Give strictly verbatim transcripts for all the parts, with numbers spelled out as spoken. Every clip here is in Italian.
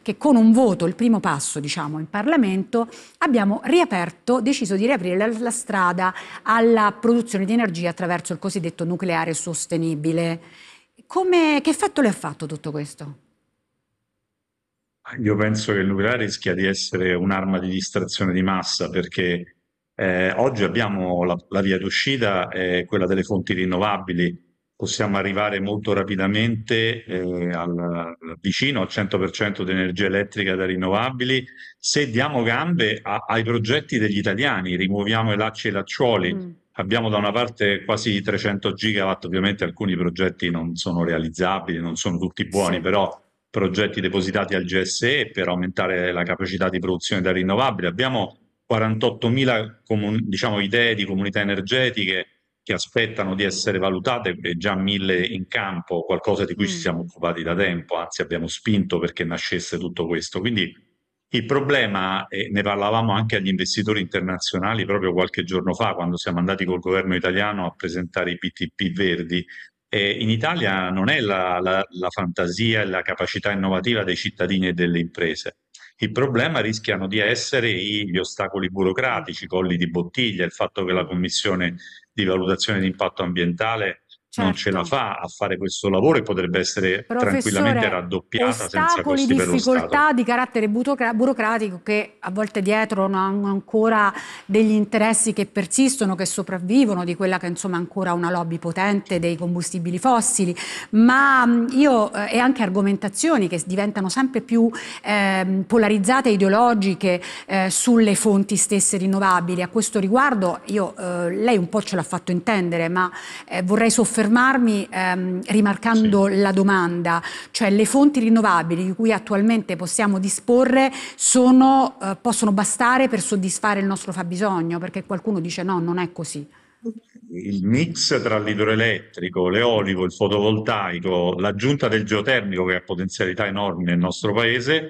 che con un voto, il primo passo diciamo in Parlamento, abbiamo riaperto, deciso di riaprire la, la strada alla produzione di energia attraverso il cosiddetto nucleare sostenibile. Come, che effetto le ha fatto tutto questo? Io penso che il nucleare rischia di essere un'arma di distrazione di massa perché eh, oggi abbiamo la, la via d'uscita, è quella delle fonti rinnovabili. Possiamo arrivare molto rapidamente eh, al, vicino al cento per cento di energia elettrica da rinnovabili se diamo gambe a- ai progetti degli italiani, rimuoviamo i lacci e i lacciuoli. Mm, Abbiamo da una parte quasi trecento gigawatt, ovviamente alcuni progetti non sono realizzabili, non sono tutti buoni, sì. però progetti depositati al G S E per aumentare la capacità di produzione da rinnovabili. Abbiamo quarantottomila diciamo, idee di comunità energetiche che aspettano di essere valutate e già mille in campo, qualcosa di cui ci Mm. siamo occupati da tempo, anzi abbiamo spinto perché nascesse tutto questo. Quindi il problema, e ne parlavamo anche agli investitori internazionali proprio qualche giorno fa, quando siamo andati col governo italiano a presentare i P T P verdi, e in Italia non è la, la, la fantasia e la capacità innovativa dei cittadini e delle imprese. Il problema rischiano di essere gli ostacoli burocratici, i colli di bottiglia, il fatto che la Commissione di valutazione di impatto ambientale non ce Certo. la fa a fare questo lavoro e potrebbe essere tranquillamente Professore, raddoppiata senza ostacoli, costi per lo Stato. difficoltà di carattere burocra- burocratico che a volte dietro non hanno ancora degli interessi che persistono, che sopravvivono, di quella che insomma è ancora una lobby potente dei combustibili fossili, ma mh, io eh, e anche argomentazioni che diventano sempre più eh, polarizzate e ideologiche eh, sulle fonti stesse rinnovabili. A questo riguardo io, eh, lei un po' ce l'ha fatto intendere, ma eh, vorrei soffermarmi ehm, rimarcando Sì. la domanda, cioè le fonti rinnovabili di cui attualmente possiamo disporre sono, eh, possono bastare per soddisfare il nostro fabbisogno, perché qualcuno dice no, non è così. Il mix tra l'idroelettrico, l'eolico, il fotovoltaico, l'aggiunta del geotermico che ha potenzialità enormi nel nostro paese,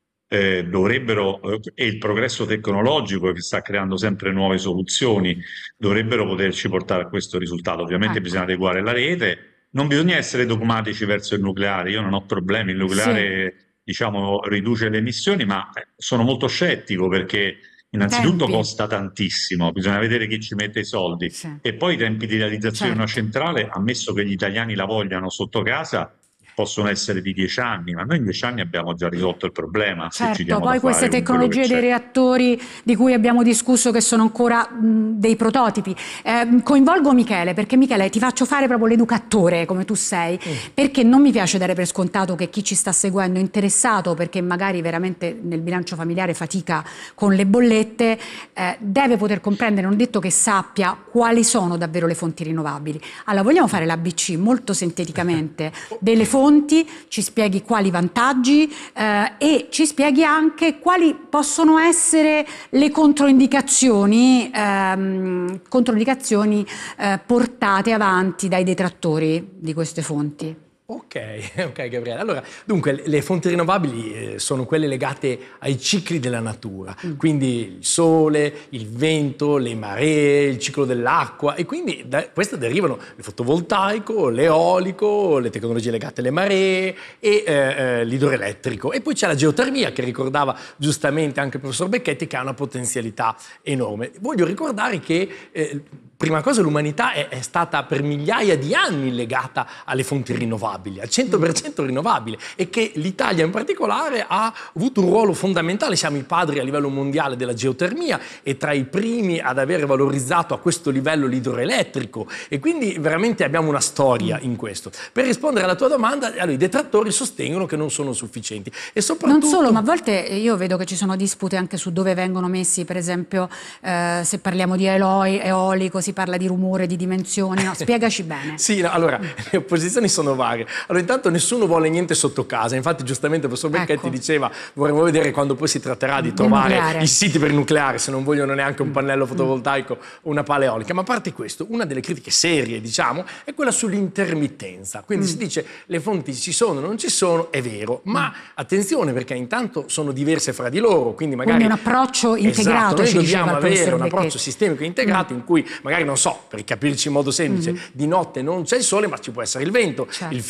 eh, dovrebbero, eh, e il progresso tecnologico che sta creando sempre nuove soluzioni, dovrebbero poterci portare a questo risultato. Ovviamente Ecco, bisogna adeguare la rete, non bisogna essere dogmatici verso il nucleare, io non ho problemi, il sì, nucleare, diciamo, riduce le emissioni, ma eh, sono molto scettico perché i innanzitutto tempi, costa tantissimo, bisogna vedere chi ci mette i soldi. sì, E poi i tempi di realizzazione di una certo. centrale, ammesso che gli italiani la vogliano sotto casa, possono essere di dieci anni, ma noi in dieci anni abbiamo già risolto il problema se ci Certo, diamo da poi queste fare con quello che tecnologie dei c'è. reattori di cui abbiamo discusso che sono ancora mh, dei prototipi. Eh, coinvolgo Michele, perché Michele ti faccio fare proprio l'educatore come tu sei, Mm. perché non mi piace dare per scontato che chi ci sta seguendo è interessato, perché magari veramente nel bilancio familiare fatica con le bollette, eh, deve poter comprendere, non detto che sappia quali sono davvero le fonti rinnovabili. Allora vogliamo fare l'A B C molto sinteticamente delle fonti, ci spieghi quali vantaggi eh, e ci spieghi anche quali possono essere le controindicazioni, ehm, controindicazioni eh, portate avanti dai detrattori di queste fonti. Ok, ok Gabriele. Allora, dunque, le fonti rinnovabili eh, sono quelle legate ai cicli della natura, Mm. quindi il sole, il vento, le maree, il ciclo dell'acqua, e quindi da questo derivano il fotovoltaico, l'eolico, le tecnologie legate alle maree e eh, eh, l'idroelettrico. E poi c'è la geotermia, che ricordava giustamente anche il professor Becchetti, che ha una potenzialità enorme. Voglio ricordare che eh, prima cosa l'umanità è, è stata per migliaia di anni legata alle fonti rinnovabili, al cento per cento rinnovabile, e che l'Italia in particolare ha avuto un ruolo fondamentale. Siamo i padri a livello mondiale della geotermia e tra i primi ad aver valorizzato a questo livello l'idroelettrico, e quindi veramente abbiamo una storia in questo. Per rispondere alla tua domanda, allora, i detrattori sostengono che non sono sufficienti e Non soprattutto... solo, ma a volte io vedo che ci sono dispute anche su dove vengono messi, per esempio eh, se parliamo di eloi, eolico, si parla di rumore, di dimensioni, no? Spiegaci bene. Sì, no, allora, le opposizioni sono varie. Allora, intanto nessuno vuole niente sotto casa. Infatti, giustamente il professor Becchetti Ecco. diceva, vorremmo vedere quando poi si tratterà di Del trovare nucleare. i siti per il nucleare, se non vogliono neanche un pannello fotovoltaico o una pala eolica. Ma a parte questo, una delle critiche serie, diciamo, è quella sull'intermittenza. Quindi Mm. si dice, le fonti ci sono, non ci sono, è vero. Ma attenzione, perché intanto sono diverse fra di loro, quindi magari... Quindi un approccio integrato, esatto, noi ci diceva dobbiamo il avere professor un approccio Becchetti. sistemico e integrato in cui magari, non so, per capirci in modo semplice, Mm. di notte non c'è il sole ma ci può essere il vento, Certo. il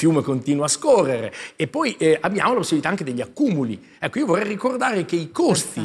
fiume continua a scorrere e poi eh, abbiamo la possibilità anche degli accumuli. Ecco, io vorrei ricordare che i costi